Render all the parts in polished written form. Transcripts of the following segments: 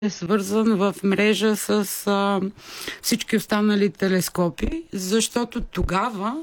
е свързан в мрежа с всички останали телескопи, защото тогава,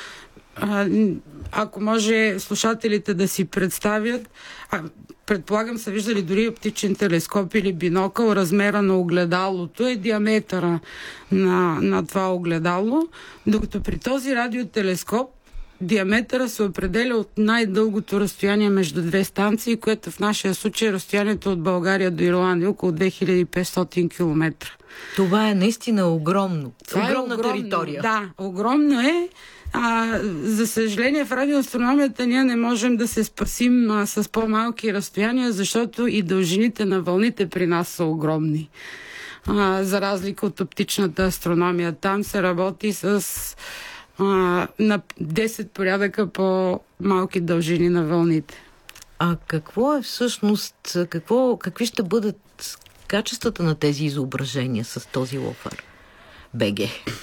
ако може слушателите да си представят, предполагам са виждали дори оптичен телескоп или бинокъл, размера на огледалото е диаметъра на това огледало, докато при този радиотелескоп диаметъра се определя от най-дългото разстояние между две станции, което в нашия случай е разстоянието от България до Ирландия, около 2500 км. Това е наистина огромно. Огромна територия. Да, огромно е. За съжаление в радиоастрономията ние не можем да се спасим с по-малки разстояния, защото и дължините на вълните при нас са огромни. За разлика от оптичната астрономия. Там се работи с на 10 порядъка по-малки дължини на вълните. А какво е всъщност, какви ще бъдат качествата на тези изображения с този лофър БГ?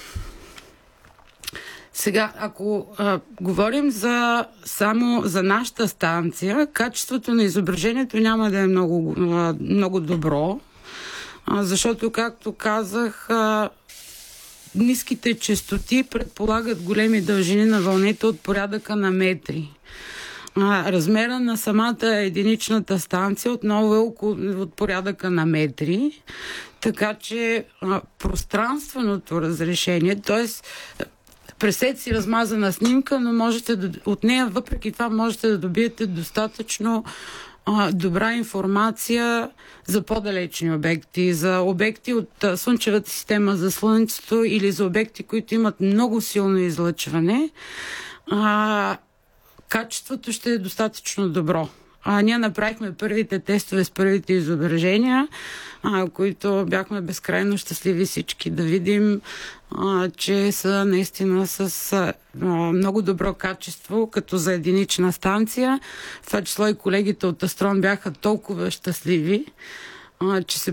Сега, ако говорим само за нашата станция, качеството на изображението няма да е много добро, защото, както казах, ниските честоти предполагат големи дължини на вълните от порядъка на метри. Размера на самата единичната станция отново е от порядъка на метри, така че пространственото разрешение, т.е. пресете си размазана снимка, но от нея въпреки това можете да добиете достатъчно добра информация за по-далечни обекти, за обекти от Слънчевата система, за Слънцето или за обекти, които имат много силно излъчване. Качеството ще е достатъчно добро. Ние направихме първите тестове с първите изображения, които бяхме безкрайно щастливи всички да видим, че са наистина с много добро качество, като за единична станция. В това число и колегите от Астрон бяха толкова щастливи, че се